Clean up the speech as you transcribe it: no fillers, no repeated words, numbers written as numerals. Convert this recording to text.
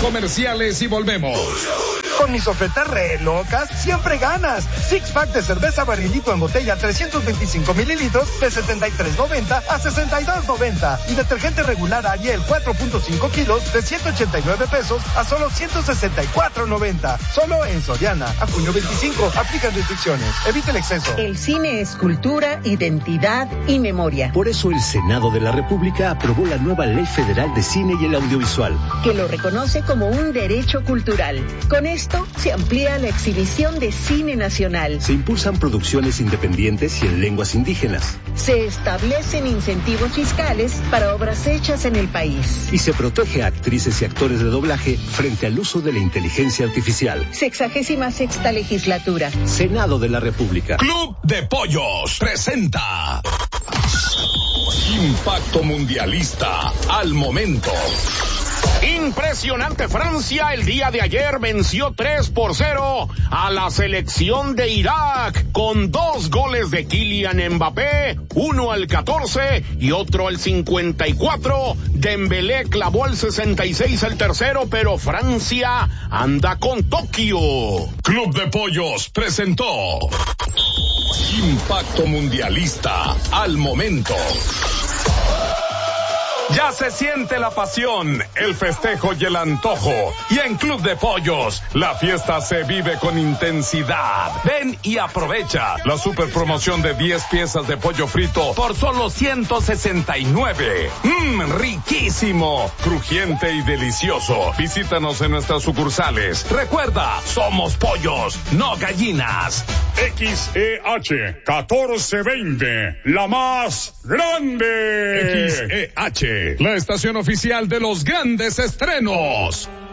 comerciales y volvemos. Con mis ofertas re locas, siempre ganas. Six Pack de cerveza barrilito en botella 325 mililitros de $73.90 a $62.90. Y detergente regular Ariel 4.5 kilos de $189 a solo $164.90. Solo en Soriana. A junio 25. Aplican restricciones. Evite el exceso. El cine es cultura, identidad y memoria. Por eso el Senado de la República aprobó la nueva Ley Federal de Cine y el Audiovisual, que lo reconoce como un derecho cultural. Con esto se amplía la exhibición de cine nacional. Se impulsan producciones independientes y en lenguas indígenas. Se establecen incentivos fiscales para obras hechas en el país. Y se protege a actrices y actores de doblaje frente al uso de la inteligencia artificial. 66ª legislatura. Senado de la República. Club de Pollos presenta Impacto Mundialista al momento. Impresionante Francia el día de ayer venció 3-0 a la selección de Irak con 2 goles de Kylian Mbappé, uno al 14 y otro al 54. Dembélé clavó al 66 el tercero, pero Francia anda con Tokio. Club de Pollos presentó Impacto Mundialista al momento. Ya se siente la pasión, el festejo y el antojo. Y en Club de Pollos, la fiesta se vive con intensidad. Ven y aprovecha la super promoción de 10 piezas de pollo frito por solo $169. Riquísimo, crujiente y delicioso. Visítanos en nuestras sucursales. Recuerda, somos pollos, no gallinas. XEH 1420, la más grande. XEH, la estación oficial de los grandes estrenos.